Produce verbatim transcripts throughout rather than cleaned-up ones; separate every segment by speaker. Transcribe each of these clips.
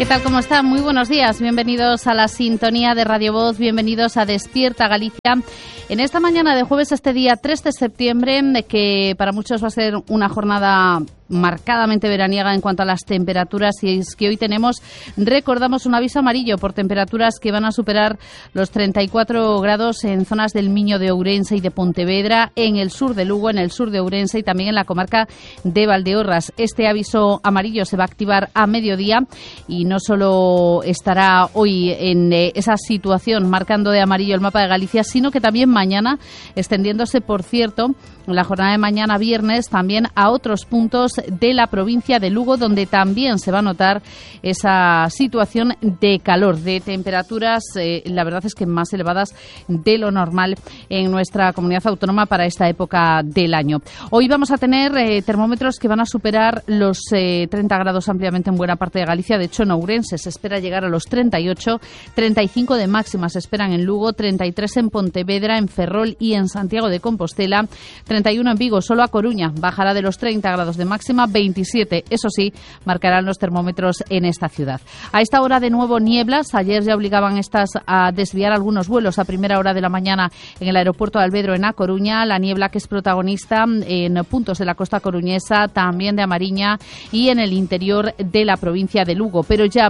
Speaker 1: ¿Qué tal? ¿Cómo están? Muy buenos días. Bienvenidos a la sintonía de Radio Voz. Bienvenidos a Despierta Galicia. En esta mañana de jueves, este día tres de septiembre, que para muchos va a ser una jornada marcadamente veraniega en cuanto a las temperaturas, y es que hoy tenemos, recordamos, un aviso amarillo por temperaturas que van a superar los treinta y cuatro grados en zonas del Miño de Ourense y de Pontevedra, en el sur de Lugo, en el sur de Ourense y también en la comarca de Valdeorras. Este aviso amarillo se va a activar a mediodía y no solo estará hoy en eh, esa situación marcando de amarillo el mapa de Galicia, sino que también mañana, extendiéndose, por cierto, la jornada de mañana viernes también a otros puntos de la provincia de Lugo, donde también se va a notar esa situación de calor, de temperaturas, eh, la verdad es que más elevadas de lo normal en nuestra comunidad autónoma para esta época del año. Hoy vamos a tener eh, termómetros que van a superar los eh, treinta grados ampliamente en buena parte de Galicia. De hecho, en Ourense se espera llegar a los treinta y ocho, treinta y cinco de máxima se esperan en Lugo, treinta y tres en Pontevedra, en Ferrol y en Santiago de Compostela, treinta y uno en Vigo. Solo a Coruña bajará de los treinta grados de máxima, veintisiete, eso sí, marcarán los termómetros en esta ciudad. A esta hora de nuevo nieblas. Ayer ya obligaban estas a desviar algunos vuelos a primera hora de la mañana en el aeropuerto de Alvedro, en A Coruña. La niebla que es protagonista en puntos de la costa coruñesa, también de A Mariña y en el interior de la provincia de Lugo. Pero ya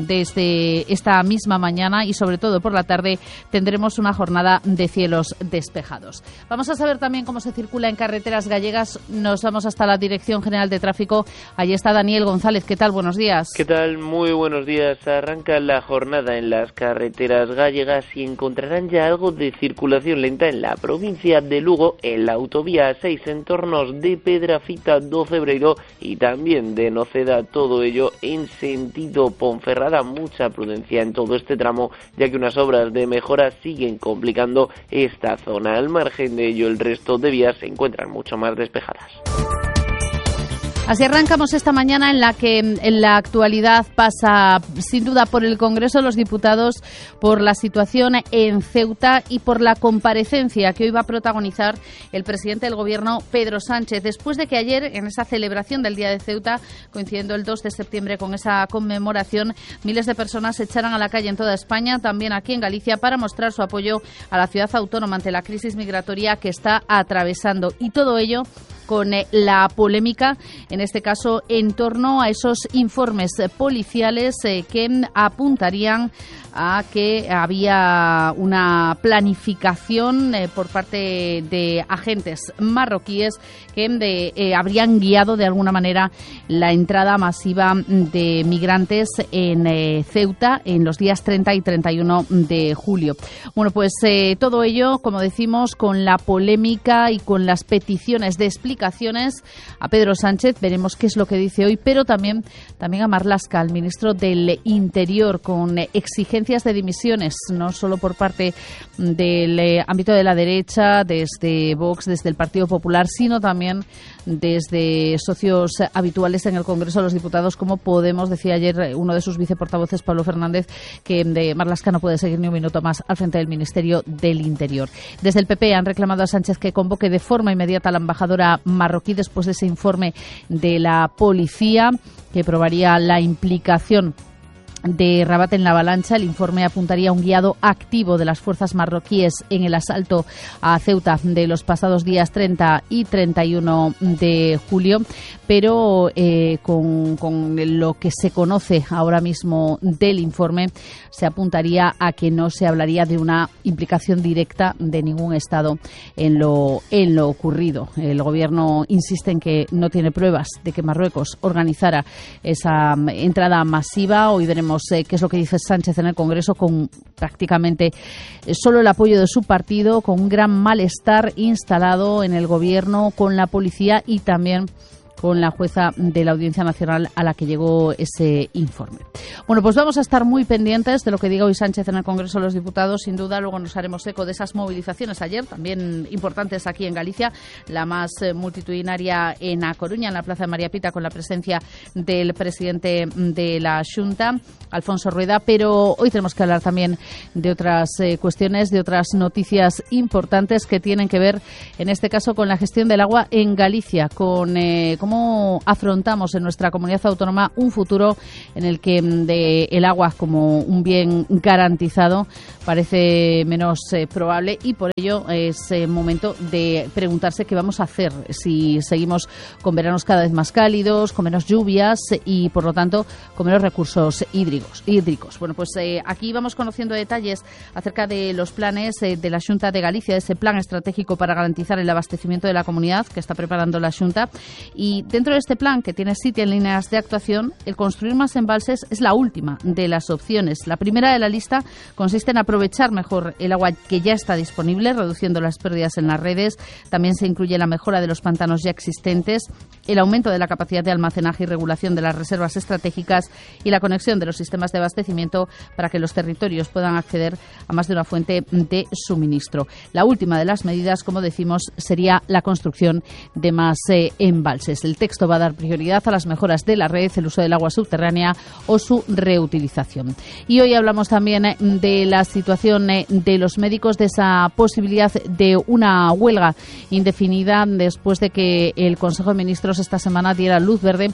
Speaker 1: desde esta misma mañana y sobre todo por la tarde tendremos una jornada de cielos despejados. Vamos a saber también cómo se circula en carreteras gallegas. Nos vamos hasta la Dirección General de Tráfico. Allí está Daniel González. ¿Qué tal? Buenos días.
Speaker 2: ¿Qué tal? Muy buenos días. Arranca la jornada en las carreteras gallegas y encontrarán ya algo de circulación lenta en la provincia de Lugo, en la autovía seis, en tornos de Pedrafita do Cebreiro y también de Noceda. Todo ello en sentido Ponferrada. Mucha prudencia en todo este tramo, ya que unas obras de mejora siguen complicando esta zona. Al margen de ello, el resto de vías se encuentran mucho más despejadas.
Speaker 1: Así arrancamos esta mañana, en la que en la actualidad pasa sin duda por el Congreso de los Diputados, por la situación en Ceuta y por la comparecencia que hoy va a protagonizar el presidente del Gobierno, Pedro Sánchez, después de que ayer, en esa celebración del Día de Ceuta, coincidiendo el dos de septiembre con esa conmemoración, miles de personas se echaran a la calle en toda España, también aquí en Galicia, para mostrar su apoyo a la ciudad autónoma ante la crisis migratoria que está atravesando. Y todo ello con eh, la polémica, en este caso, en torno a esos informes policiales eh, que apuntarían a que había una planificación eh, por parte de agentes marroquíes que de, eh, habrían guiado de alguna manera la entrada masiva de migrantes en eh, Ceuta en los días treinta y treinta y uno de julio. Bueno, pues eh, todo ello, como decimos, con la polémica y con las peticiones de explicaciones a Pedro Sánchez. Veremos qué es lo que dice hoy, pero también, también a Marlaska, el ministro del Interior, con eh, exigencias de dimisiones, no solo por parte del eh, ámbito de la derecha, desde Vox, desde el Partido Popular, sino también desde socios habituales en el Congreso de los Diputados, como Podemos. Decía ayer uno de sus viceportavoces, Pablo Fernández, que de Marlaska no puede seguir ni un minuto más al frente del Ministerio del Interior. Desde el P P han reclamado a Sánchez que convoque de forma inmediata a la embajadora marroquí después de ese informe de la policía que probaría la implicación de Rabat en la avalancha. El informe apuntaría a un guiado activo de las fuerzas marroquíes en el asalto a Ceuta de los pasados días treinta y treinta y uno de julio, pero eh, con, con lo que se conoce ahora mismo del informe, se apuntaría a que no se hablaría de una implicación directa de ningún Estado en lo, en lo ocurrido. El Gobierno insiste en que no tiene pruebas de que Marruecos organizara esa entrada masiva. Hoy veremos Eh, qué es lo que dice Sánchez en el Congreso, con prácticamente eh, solo el apoyo de su partido, con un gran malestar instalado en el Gobierno, con la policía y también con la jueza de la Audiencia Nacional a la que llegó ese informe. Bueno, pues vamos a estar muy pendientes de lo que diga hoy Sánchez en el Congreso de los Diputados. Sin duda, luego nos haremos eco de esas movilizaciones ayer, también importantes aquí en Galicia, la más eh, multitudinaria en A Coruña, en la Plaza de María Pita, con la presencia del presidente de la Xunta, Alfonso Rueda. Pero hoy tenemos que hablar también de otras eh, cuestiones, de otras noticias importantes que tienen que ver, en este caso, con la gestión del agua en Galicia, con, eh, cómo afrontamos en nuestra comunidad autónoma un futuro en el que de el agua como un bien garantizado parece menos eh, probable, y por ello es eh, momento de preguntarse qué vamos a hacer si seguimos con veranos cada vez más cálidos, con menos lluvias y por lo tanto con menos recursos hídricos. hídricos. Bueno, pues eh, aquí vamos conociendo detalles acerca de los planes eh, de la Xunta de Galicia, de ese plan estratégico para garantizar el abastecimiento de la comunidad que está preparando la Xunta, y dentro de este plan, que tiene siete líneas de actuación, el construir más embalses es la última de las opciones. La primera de la lista consiste en aprovechar mejor el agua que ya está disponible, reduciendo las pérdidas en las redes. También se incluye la mejora de los pantanos ya existentes, el aumento de la capacidad de almacenaje y regulación de las reservas estratégicas y la conexión de los sistemas de abastecimiento para que los territorios puedan acceder a más de una fuente de suministro. La última de las medidas, como decimos, sería la construcción de más eh, embalses. El texto va a dar prioridad a las mejoras de la red, el uso del agua subterránea o su reutilización. Y hoy hablamos también eh, de la situación eh, de los médicos, de esa posibilidad de una huelga indefinida después de que el Consejo de Ministros esta semana diera luz verde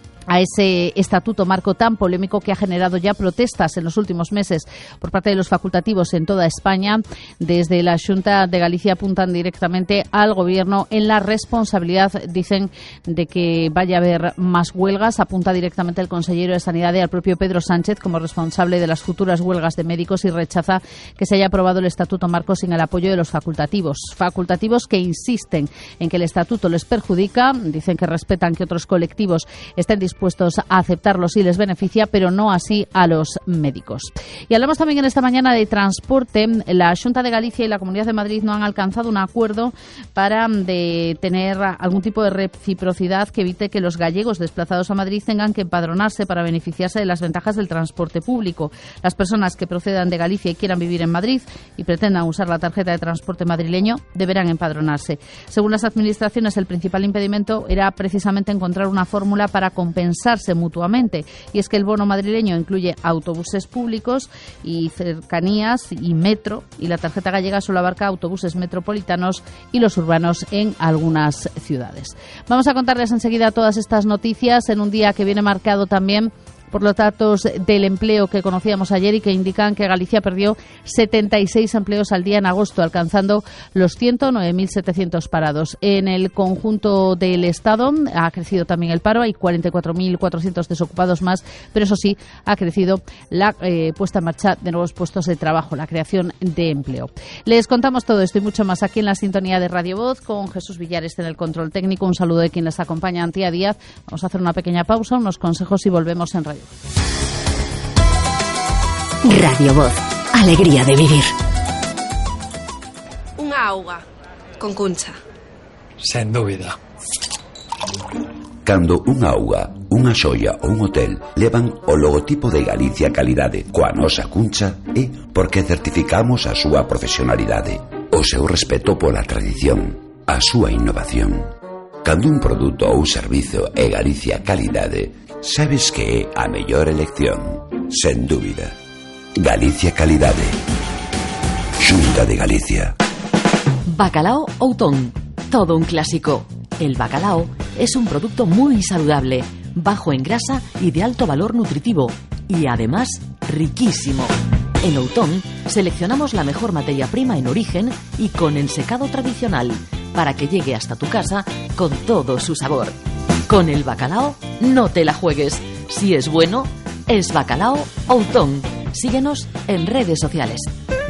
Speaker 1: a ese estatuto marco tan polémico que ha generado ya protestas en los últimos meses por parte de los facultativos en toda España. Desde la Xunta de Galicia apuntan directamente al Gobierno en la responsabilidad, dicen, de que vaya a haber más huelgas. Apunta directamente el consejero de Sanidad y al propio Pedro Sánchez como responsable de las futuras huelgas de médicos, y rechaza que se haya aprobado el estatuto marco sin el apoyo de los facultativos. Facultativos que insisten en que el estatuto les perjudica, dicen que respetan que otros colectivos estén dispuestos dispuestos a aceptarlo si les beneficia, pero no así a los médicos. Y hablamos también en esta mañana de transporte. La Xunta de Galicia y la Comunidad de Madrid no han alcanzado un acuerdo para de tener algún tipo de reciprocidad que evite que los gallegos desplazados a Madrid tengan que empadronarse para beneficiarse de las ventajas del transporte público. Las personas que procedan de Galicia y quieran vivir en Madrid y pretendan usar la tarjeta de transporte madrileño deberán empadronarse. Según las administraciones, el principal impedimento era precisamente encontrar una fórmula para compensar compensarse mutuamente, y es que el bono madrileño incluye autobuses públicos y cercanías y metro, y la tarjeta gallega solo abarca autobuses metropolitanos y los urbanos en algunas ciudades. Vamos a contarles enseguida todas estas noticias en un día que viene marcado también por los datos del empleo que conocíamos ayer y que indican que Galicia perdió setenta y seis empleos al día en agosto, alcanzando los ciento nueve mil setecientos parados. En el conjunto del Estado ha crecido también el paro, hay cuarenta y cuatro mil cuatrocientos desocupados más, pero eso sí, ha crecido la eh, puesta en marcha de nuevos puestos de trabajo, la creación de empleo. Les contamos todo esto y mucho más aquí en la sintonía de Radio Voz, con Jesús Villares en el control técnico. Un saludo de quien les acompaña, Antía Díaz. Vamos a hacer una pequeña pausa, unos consejos y volvemos en Radio.
Speaker 3: Radio Voz, alegría de vivir.
Speaker 4: Unha auga con Cuncha.
Speaker 5: Sen dúbida.
Speaker 6: Cando unha auga, unha xoia ou un hotel levan o logotipo de Galicia Calidade coa nosa Cuncha, é porque certificamos a súa profesionalidade, o seu respeto pola tradición, a súa innovación. Cando un produto ou servizo é Galicia Calidade, sabes que é a mellor elección, sen dúbida. Galicia Calidade. Xunta de Galicia.
Speaker 3: Bacalao Outón, todo un clásico. El bacalao es un producto muy saludable, bajo en grasa y de alto valor nutritivo, y además riquísimo. En Outón seleccionamos la mejor materia prima en origen y con el secado tradicional, para que llegue hasta tu casa con todo su sabor. Con el bacalao no te la juegues. Si es bueno, es Bacalao Outón. Síguenos en redes sociales.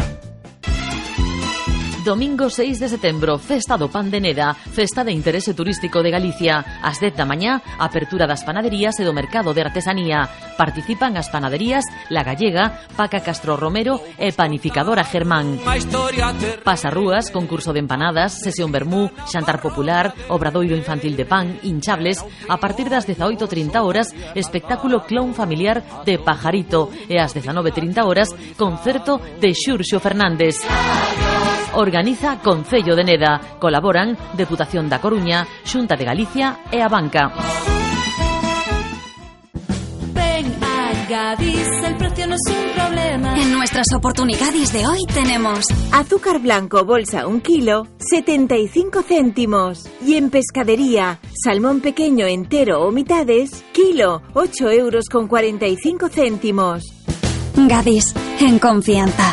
Speaker 3: Domingo seis de setembro, Festa do Pan de Neda, festa de interese turístico de Galicia. Ás dez da mañá, apertura das panaderías e do mercado de artesanía. Participan as panaderías La Gallega, Paca Castro Romero e Panificadora Germán. Pasarrúas, concurso de empanadas, sesión vermú, xantar popular, obradoiro infantil de pan, hinchables. A partir das dezaoito e trinta horas, espectáculo clown familiar de Pajarito. E ás dezanove e trinta horas, concerto de Xurxo Fernández. Organiza Concello de Neda. Colaboran Deputación da Coruña, Xunta de Galicia e a Banca.
Speaker 7: Ven Gadis, el precio no es un problema.
Speaker 8: En nuestras oportunidades de hoy tenemos
Speaker 9: azúcar blanco bolsa un kilo, setenta y cinco céntimos. Y en pescadería, salmón pequeño entero o mitades, kilo, ocho euros con cuarenta y cinco céntimos.
Speaker 8: Gadis, en confianza.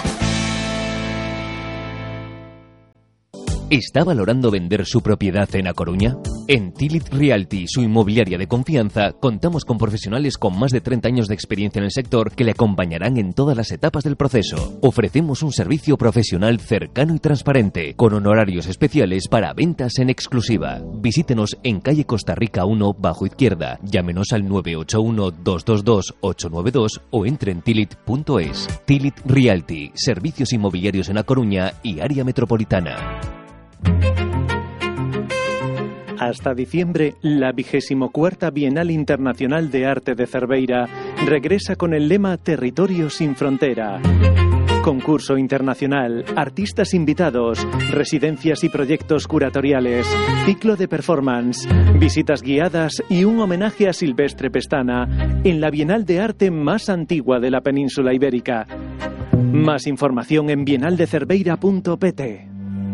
Speaker 10: ¿Está valorando vender su propiedad en A Coruña? En Tilit Realty, su inmobiliaria de confianza, contamos con profesionales con más de treinta años de experiencia en el sector que le acompañarán en todas las etapas del proceso. Ofrecemos un servicio profesional cercano y transparente, con honorarios especiales para ventas en exclusiva. Visítenos en calle Costa Rica uno, bajo izquierda. Llámenos al nueve ocho uno, dos dos dos, ocho nueve dos o entre en tilit punto es. Tilit Realty, servicios inmobiliarios en A Coruña y área metropolitana.
Speaker 11: Hasta diciembre, la vigésimo cuarta Bienal Internacional de Arte de Cerveira regresa con el lema Territorio sin frontera. Concurso internacional, artistas invitados, residencias y proyectos curatoriales, ciclo de performance, visitas guiadas y un homenaje a Silvestre Pestana en la Bienal de Arte más antigua de la península ibérica. Más información en bienal de cerveira punto pt.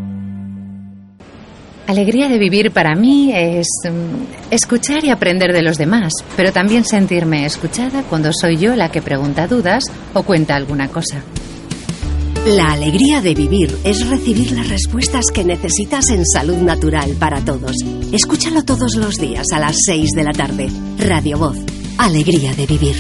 Speaker 12: Alegría de vivir para mí es um, escuchar y aprender de los demás, pero también sentirme escuchada cuando soy yo la que pregunta dudas o cuenta alguna cosa.
Speaker 13: La alegría de vivir es recibir las respuestas que necesitas en Salud Natural para Todos. Escúchalo todos los días a las seis de la tarde. Radio Voz. Alegría de vivir.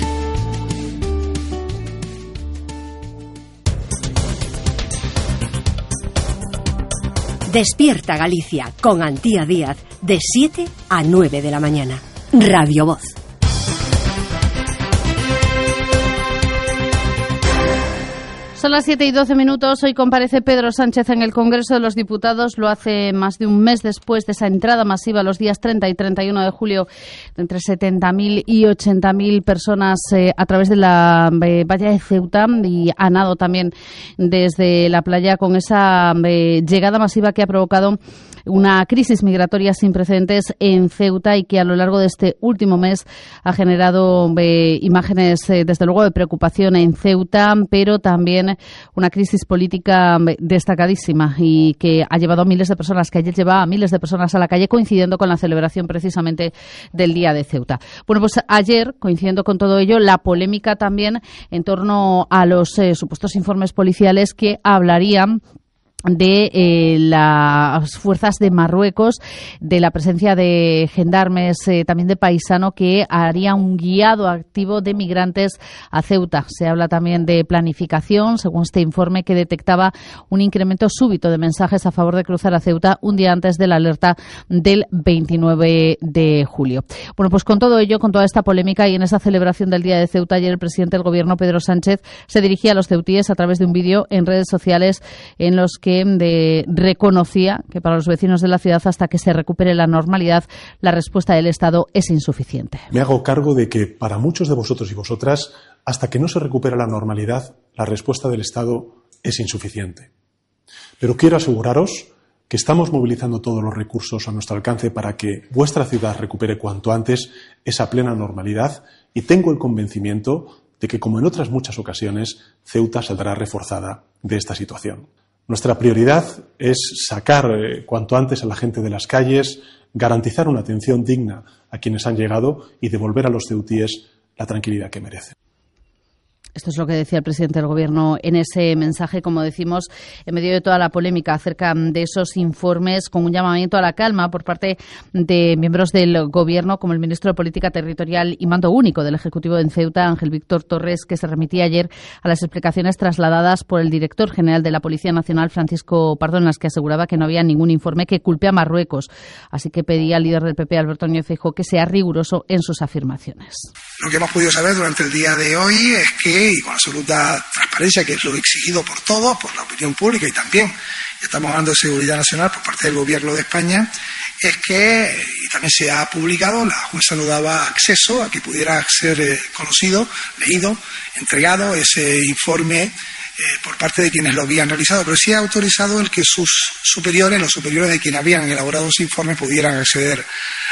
Speaker 13: Despierta Galicia con Antía Díaz de siete a nueve de la mañana. Radio Voz.
Speaker 1: Son las siete y doce minutos. Hoy comparece Pedro Sánchez en el Congreso de los Diputados. Lo hace más de un mes después de esa entrada masiva los días treinta y treinta y uno de julio de entre setenta mil y ochenta mil personas eh, a través de la eh, valla de Ceuta, y ha nado también desde la playa con esa eh, llegada masiva que ha provocado una crisis migratoria sin precedentes en Ceuta y que a lo largo de este último mes ha generado eh, imágenes, eh, desde luego, de preocupación en Ceuta, pero también una crisis política destacadísima y que ha llevado a miles de personas, que ayer llevaba a miles de personas a la calle, coincidiendo con la celebración precisamente del Día de Ceuta. Bueno, pues ayer, coincidiendo con todo ello, la polémica también en torno a los eh, supuestos informes policiales que hablarían de eh, las fuerzas de Marruecos, de la presencia de gendarmes, eh, también de paisano, que haría un guiado activo de migrantes a Ceuta. Se habla también de planificación, según este informe, que detectaba un incremento súbito de mensajes a favor de cruzar a Ceuta un día antes de la alerta del veintinueve de julio. Bueno, pues con todo ello, con toda esta polémica y en esa celebración del Día de Ceuta, ayer el presidente del Gobierno, Pedro Sánchez, se dirigía a los ceutíes a través de un vídeo en redes sociales en los que De, reconocía que para los vecinos de la ciudad, hasta que se recupere la normalidad, la respuesta del Estado es insuficiente.
Speaker 14: Me hago cargo de que para muchos de vosotros y vosotras, hasta que no se recupere la normalidad, la respuesta del Estado es insuficiente. Pero quiero aseguraros que estamos movilizando todos los recursos a nuestro alcance para que vuestra ciudad recupere cuanto antes esa plena normalidad, y tengo el convencimiento de que, como en otras muchas ocasiones, Ceuta saldrá reforzada de esta situación. Nuestra prioridad es sacar eh, cuanto antes a la gente de las calles, garantizar una atención digna a quienes han llegado y devolver a los ceutíes la tranquilidad que merecen.
Speaker 1: Esto es lo que decía el presidente del Gobierno en ese mensaje, como decimos, en medio de toda la polémica acerca de esos informes, con un llamamiento a la calma por parte de miembros del Gobierno, como el ministro de Política Territorial y Mando Único del Ejecutivo en Ceuta, Ángel Víctor Torres, que se remitía ayer a las explicaciones trasladadas por el director general de la Policía Nacional, Francisco Pardo, en las que aseguraba que no había ningún informe que culpe a Marruecos. Así que pedía al líder del P P, Alberto Núñez Feijóo, que sea riguroso en sus afirmaciones.
Speaker 15: Lo que hemos podido saber durante el día de hoy es que, y con absoluta transparencia, que es lo exigido por todos, por la opinión pública, y también estamos hablando de seguridad nacional por parte del Gobierno de España, es que, y también se ha publicado, la jueza no daba acceso a que pudiera ser eh, conocido, leído, entregado ese informe eh, por parte de quienes lo habían realizado, pero sí ha autorizado el que sus superiores, los superiores de quienes habían elaborado ese informe, pudieran acceder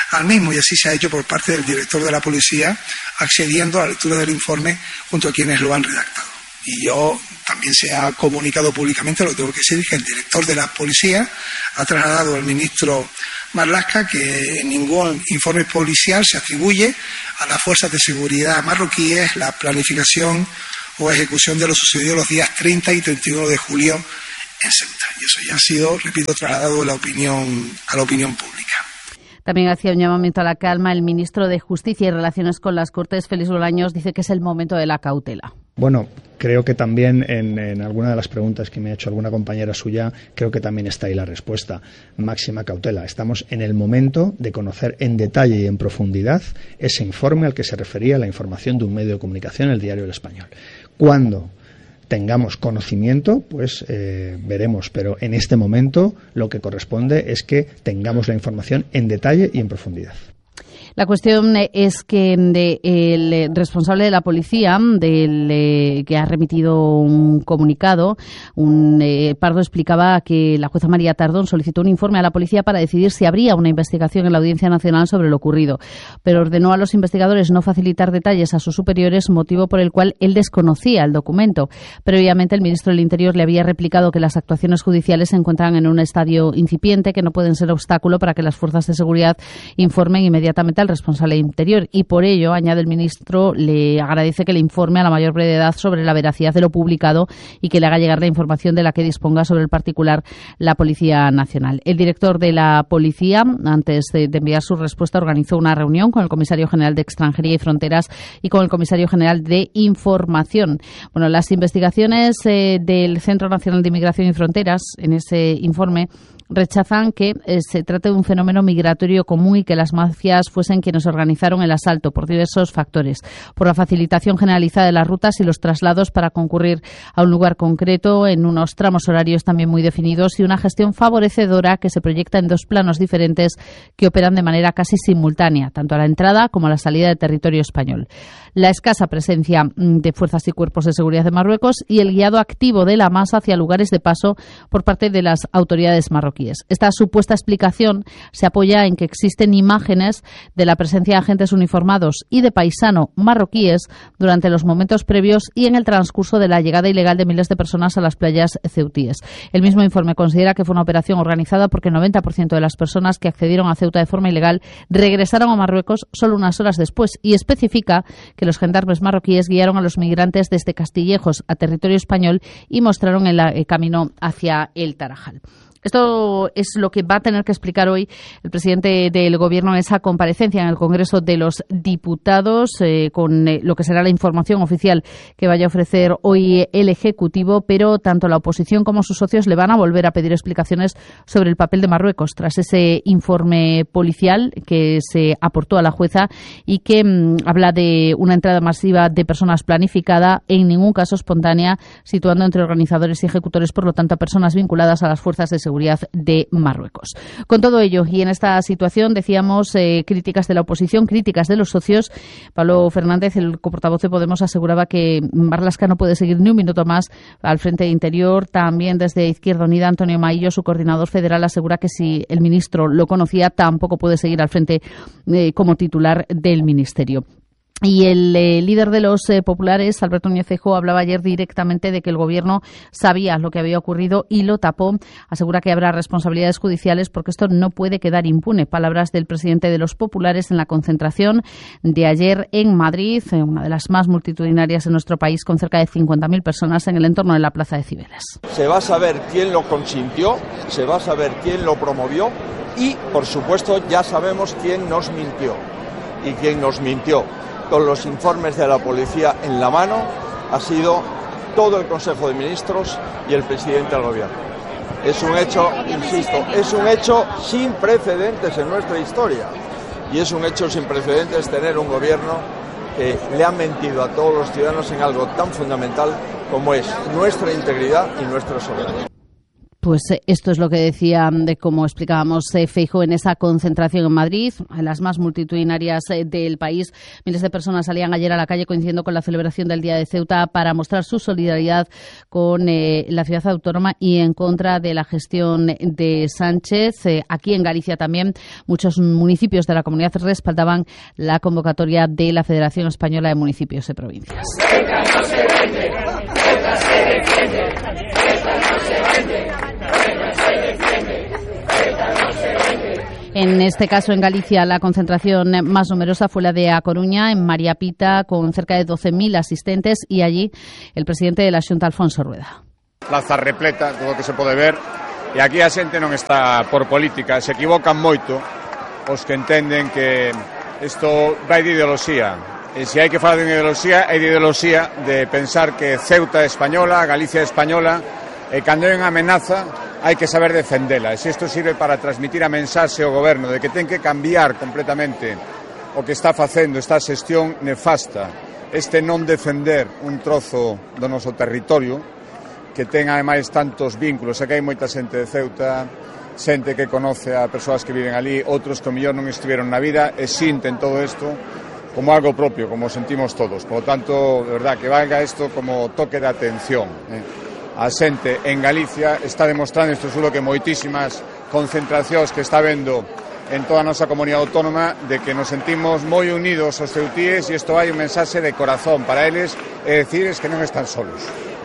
Speaker 15: al mismo, y así se ha hecho por parte del director de la policía, accediendo a la lectura del informe junto a quienes lo han redactado. Y yo también se ha comunicado públicamente, lo tengo que decir, que el director de la policía ha trasladado al ministro Marlaska que ningún informe policial se atribuye a las fuerzas de seguridad marroquíes la planificación o ejecución de lo sucedido los días treinta y treinta y uno de julio en Ceuta. Y eso ya ha sido, repito, trasladado a la opinión, a la opinión pública.
Speaker 1: También hacía un llamamiento a la calma el ministro de Justicia y Relaciones con las Cortes, Félix Bolaños, dice que es el momento de la cautela.
Speaker 16: Bueno, creo que también en, en alguna de las preguntas que me ha hecho alguna compañera suya, creo que también está ahí la respuesta. Máxima cautela. Estamos en el momento de conocer en detalle y en profundidad ese informe al que se refería la información de un medio de comunicación, el Diario El Español. Cuando tengamos conocimiento, pues eh, veremos, pero en este momento lo que corresponde es que tengamos la información en detalle y en profundidad.
Speaker 1: La cuestión es que de, el responsable de la policía, del, eh, que ha remitido un comunicado, un eh, Pardo explicaba que la jueza María Tardón solicitó un informe a la policía para decidir si habría una investigación en la Audiencia Nacional sobre lo ocurrido, pero ordenó a los investigadores no facilitar detalles a sus superiores, motivo por el cual él desconocía el documento. Previamente, el ministro del Interior le había replicado que las actuaciones judiciales se encuentran en un estadio incipiente, que no pueden ser obstáculo para que las fuerzas de seguridad informen inmediatamente al responsable de Interior, y por ello, añade el ministro, le agradece que le informe a la mayor brevedad sobre la veracidad de lo publicado y que le haga llegar la información de la que disponga sobre el particular la Policía Nacional. El director de la Policía, antes de, de enviar su respuesta, organizó una reunión con el comisario general de Extranjería y Fronteras y con el comisario general de Información. Bueno, las investigaciones eh, del Centro Nacional de Inmigración y Fronteras, en ese informe, rechazan que eh, se trate de un fenómeno migratorio común y que las mafias fuesen quienes organizaron el asalto por diversos factores, por la facilitación generalizada de las rutas y los traslados para concurrir a un lugar concreto en unos tramos horarios también muy definidos y una gestión favorecedora que se proyecta en dos planos diferentes que operan de manera casi simultánea, tanto a la entrada como a la salida del territorio español. La escasa presencia de fuerzas y cuerpos de seguridad de Marruecos y el guiado activo de la masa hacia lugares de paso por parte de las autoridades marroquíes. Esta supuesta explicación se apoya en que existen imágenes de la presencia de agentes uniformados y de paisano marroquíes durante los momentos previos y en el transcurso de la llegada ilegal de miles de personas a las playas ceutíes. El mismo informe considera que fue una operación organizada porque el noventa por ciento de las personas que accedieron a Ceuta de forma ilegal regresaron a Marruecos solo unas horas después y especifica que los gendarmes marroquíes guiaron a los migrantes desde Castillejos a territorio español y mostraron el, el camino hacia el Tarajal. Esto es lo que va a tener que explicar hoy el presidente del Gobierno en esa comparecencia en el Congreso de los Diputados, eh, con eh, lo que será la información oficial que vaya a ofrecer hoy el Ejecutivo, pero tanto la oposición como sus socios le van a volver a pedir explicaciones sobre el papel de Marruecos tras ese informe policial que se aportó a la jueza y que mmm, habla de una entrada masiva de personas planificada, en ningún caso espontánea, situando entre organizadores y ejecutores, por lo tanto, a personas vinculadas a las fuerzas de seguridad de Marruecos. Con todo ello y en esta situación, decíamos, eh, críticas de la oposición, críticas de los socios. Pablo Fernández, el portavoz de Podemos, aseguraba que Marlaska no puede seguir ni un minuto más al frente de Interior. También desde Izquierda Unida, Antonio Maillo, su coordinador federal, asegura que si el ministro lo conocía, tampoco puede seguir al frente eh, como titular del ministerio. Y el eh, líder de los eh, populares, Alberto Núñez Feijóo, hablaba ayer directamente de que el Gobierno sabía lo que había ocurrido y lo tapó. Asegura que habrá responsabilidades judiciales porque esto no puede quedar impune. Palabras del presidente de los populares en la concentración de ayer en Madrid, eh, una de las más multitudinarias en nuestro país, con cerca de cincuenta mil personas en el entorno de la Plaza de Cibeles.
Speaker 17: Se va a saber quién lo consintió, se va a saber quién lo promovió y, por supuesto, ya sabemos quién nos mintió y quién nos mintió. Con los informes de la policía en la mano, ha sido todo el Consejo de Ministros y el presidente del Gobierno. Es un hecho, insisto, es un hecho sin precedentes en nuestra historia. Y es un hecho sin precedentes tener un Gobierno que le ha mentido a todos los ciudadanos en algo tan fundamental como es nuestra integridad y nuestra soberanía.
Speaker 1: Pues esto es lo que decía, de como explicábamos, eh, Feijóo en esa concentración en Madrid, en las más multitudinarias eh, del país. Miles de personas salían ayer a la calle coincidiendo con la celebración del Día de Ceuta para mostrar su solidaridad con eh, la ciudad autónoma y en contra de la gestión de Sánchez. Eh, aquí en Galicia también muchos municipios de la comunidad respaldaban la convocatoria de la Federación Española de Municipios y Provincias.
Speaker 18: Ceuta no se vende, Ceuta se defiende, Ceuta no se vende.
Speaker 1: En este caso, en Galicia, la concentración más numerosa fue la de A Coruña, en María Pita, con cerca de doce mil asistentes, y allí el presidente de la Xunta, Alfonso Rueda.
Speaker 19: Plaza repleta, todo o que se pode ver, e aquí a xente non está por política, se equivocan moito os que entenden que isto vai de ideoloxía. E se hai que falar de ideoloxía, é de ideoloxía de pensar que Ceuta é española, Galicia é española, e cando hai unha amenaza hai que saber defendela. E se isto sirve para transmitir a mensaxe ao goberno de que ten que cambiar completamente o que está facendo esta xestión nefasta, este non defender un trozo do noso territorio que ten ademais tantos vínculos, e que hai moita xente de Ceuta, xente que conoce a persoas que viven ali, outros que o mellor non estiveron na vida e sinten todo isto como algo propio, como sentimos todos. Por lo tanto, de verdad, que valga isto como toque de atención, eh. A xente en Galicia está demostrando, isto seguro que moitísimas concentracións que está vendo en toda a nosa comunidade autónoma, de que nos sentimos moi unidos aos ceutíes, e isto hai un mensaxe de corazón para eles, e decirles que non están solos.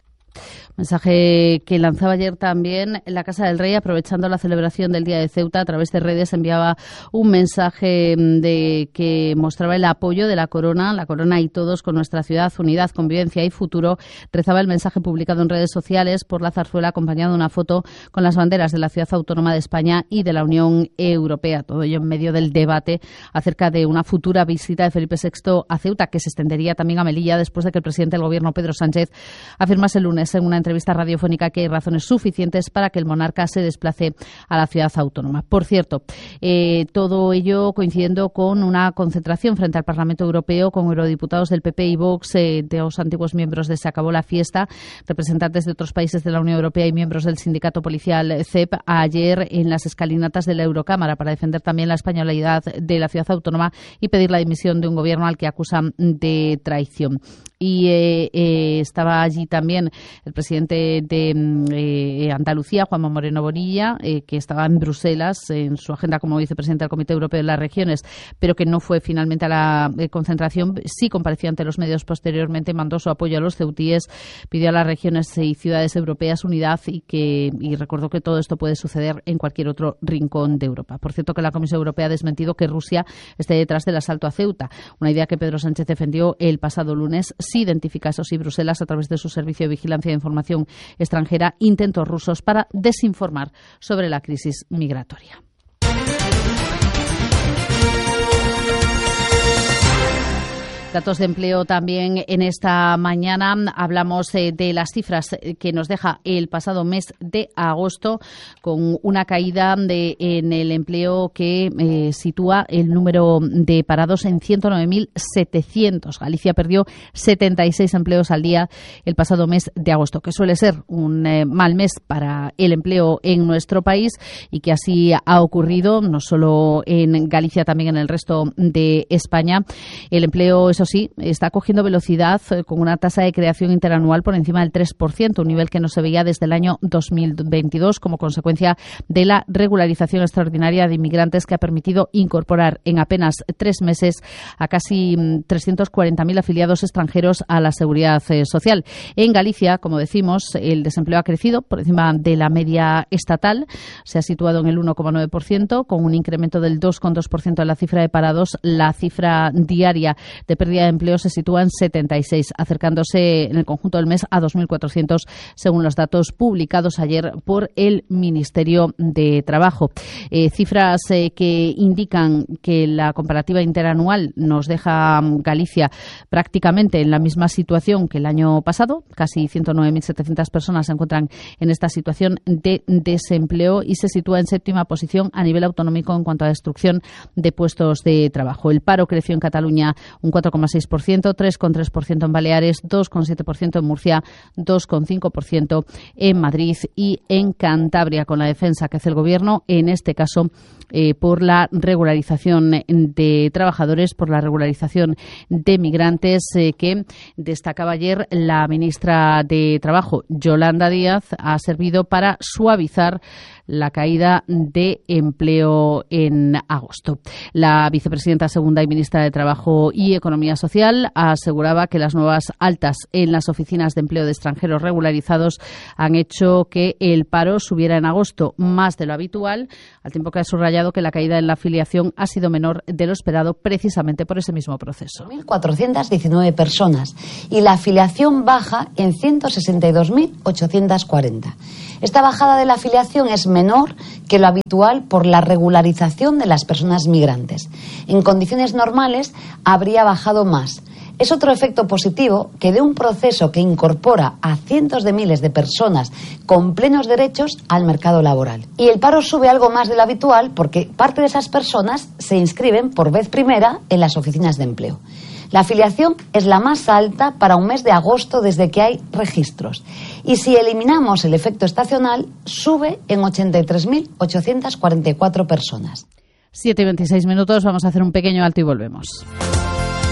Speaker 1: Mensaje que lanzaba ayer también en la Casa del Rey, aprovechando la celebración del Día de Ceuta. A través de redes enviaba un mensaje de que mostraba el apoyo de la Corona, la Corona y todos con nuestra ciudad, unidad, convivencia y futuro. Rezaba el mensaje publicado en redes sociales por la Zarzuela, acompañado de una foto con las banderas de la Ciudad Autónoma de España y de la Unión Europea. Todo ello en medio del debate acerca de una futura visita de Felipe sexto a Ceuta, que se extendería también a Melilla después de que el presidente del Gobierno, Pedro Sánchez, afirmase el lunes en una entrevista radiofónica que hay razones suficientes para que el monarca se desplace a la ciudad autónoma. Por cierto, eh, todo ello coincidiendo con una concentración frente al Parlamento Europeo con eurodiputados del P P y Vox, eh, de los antiguos miembros de Se Acabó la Fiesta, representantes de otros países de la Unión Europea y miembros del sindicato policial C E P, ayer en las escalinatas de la Eurocámara para defender también la españolidad de la ciudad autónoma y pedir la dimisión de un gobierno al que acusan de traición. Y eh, eh, estaba allí también el presidente de eh, Andalucía, Juanma Moreno Bonilla, eh, que estaba en Bruselas en su agenda como vicepresidente del Comité Europeo de las Regiones, pero que no fue finalmente a la eh, concentración. Sí compareció ante los medios posteriormente, mandó su apoyo a los ceutíes, pidió a las regiones y ciudades europeas unidad y que y recordó que todo esto puede suceder en cualquier otro rincón de Europa. Por cierto, que la Comisión Europea ha desmentido que Rusia esté detrás del asalto a Ceuta, una idea que Pedro Sánchez defendió el pasado lunes. Sí identifica, eso sí, Bruselas, a través de su Servicio de Vigilancia de Información Extranjera, intentos rusos para desinformar sobre la crisis migratoria. Datos de empleo también en esta mañana. Hablamos eh, de las cifras que nos deja el pasado mes de agosto, con una caída de, en el empleo que eh, sitúa el número de parados en ciento nueve mil setecientos. Galicia perdió setenta y seis empleos al día el pasado mes de agosto, que suele ser un eh, mal mes para el empleo en nuestro país, y que así ha ocurrido no solo en Galicia, también en el resto de España. El empleo, eso sí, está cogiendo velocidad, eh, con una tasa de creación interanual por encima del tres por ciento, un nivel que no se veía desde el año dos mil veintidós, como consecuencia de la regularización extraordinaria de inmigrantes que ha permitido incorporar en apenas tres meses a casi trescientos cuarenta mil afiliados extranjeros a la seguridad eh, social. En Galicia, como decimos, el desempleo ha crecido por encima de la media estatal, se ha situado en el uno coma nueve por ciento, con un incremento del dos coma dos por ciento en la cifra de parados. La cifra diaria de pérdida de empleo se sitúa en setenta y seis, acercándose en el conjunto del mes a dos mil cuatrocientos, según los datos publicados ayer por el Ministerio de Trabajo. Eh, cifras eh, que indican que la comparativa interanual nos deja Galicia prácticamente en la misma situación que el año pasado. Casi ciento nueve mil setecientas personas se encuentran en esta situación de desempleo y se sitúa en séptima posición a nivel autonómico en cuanto a destrucción de puestos de trabajo. El paro creció en Cataluña un cuatro coma coma seis por ciento, tres coma tres por ciento en Baleares, dos coma siete por ciento en Murcia, dos coma cinco por ciento en Madrid y en Cantabria, con la defensa que hace el Gobierno, en este caso eh, por la regularización de trabajadores, por la regularización de migrantes, eh, que destacaba ayer la ministra de Trabajo, Yolanda Díaz, ha servido para suavizar la caída de empleo en agosto. La vicepresidenta segunda y ministra de Trabajo y Economía Social aseguraba que las nuevas altas en las oficinas de empleo de extranjeros regularizados han hecho que el paro subiera en agosto más de lo habitual, al tiempo que ha subrayado que la caída en la afiliación ha sido menor de lo esperado precisamente por ese mismo proceso.
Speaker 20: mil cuatrocientas diecinueve personas y la afiliación baja en ciento sesenta y dos mil ochocientas cuarenta. Esta bajada de la afiliación es menor que lo habitual por la regularización de las personas migrantes. En condiciones normales habría bajado más. Es otro efecto positivo que de un proceso que incorpora a cientos de miles de personas con plenos derechos al mercado laboral. Y el paro sube algo más de lo habitual porque parte de esas personas se inscriben por vez primera en las oficinas de empleo. La afiliación es la más alta para un mes de agosto desde que hay registros. Y si eliminamos el efecto estacional, sube en ochenta y tres mil ochocientas cuarenta y cuatro personas.
Speaker 1: siete y veintiséis minutos, vamos a hacer un pequeño alto y volvemos.